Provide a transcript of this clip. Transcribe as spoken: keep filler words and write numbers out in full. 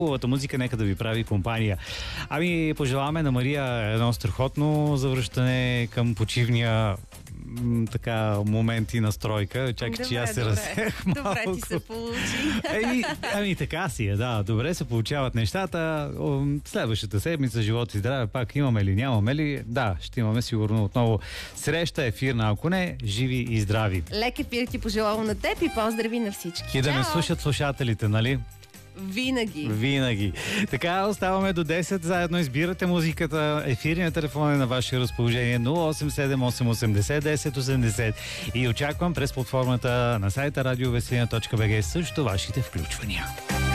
Хубавата музика нека да ви прави компания. Ами, пожелаваме на Мария едно страхотно завръщане към почивния м, така момент и настройка. Чакай, че аз се разсех малко. Добре ти се получи. Еми, ами така си е, да. Добре се получават нещата. О, Следващата седмица, живот и здраве, пак имаме ли, нямаме ли? Да, ще имаме сигурно отново среща ефирна, ако не, живи и здрави. Лек ефир ти пожелавам на теб и поздрави на всички. И да ме Чао! слушат слушателите, нали? Винаги. Винаги. Така, оставаме до десет. Заедно избирате музиката. Ефирният телефон е на ваше разположение нула осем седем осем осемдесет десет осемдесет. И очаквам през платформата на сайта радиовеселина точка би джи също вашите включвания.